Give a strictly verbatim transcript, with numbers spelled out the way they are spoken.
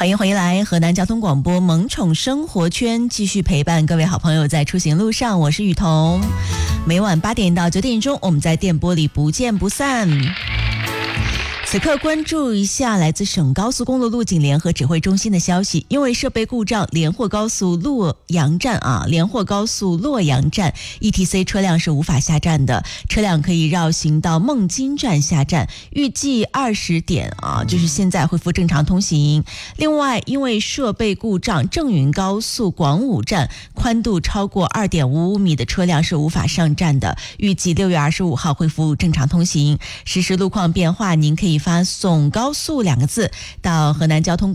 欢迎回来，河南交通广播萌宠生活圈继续陪伴各位好朋友在出行路上，我是雨桐。每晚八点到九点钟，我们在电波里不见不散。此刻关注一下来自省高速公路路警联合指挥中心的消息，因为设备故障，连霍高速洛阳站啊，连霍高速洛阳站 E T C 车辆是无法下站的，车辆可以绕行到孟津站下站，预计二十点啊，就是现在恢复正常通行。另外，因为设备故障，正云高速广武站宽度超过 二点五五米的车辆是无法上站的，预计六月二十五号恢复正常通行。实时路况变化，您可以发送高速两个字到河南交通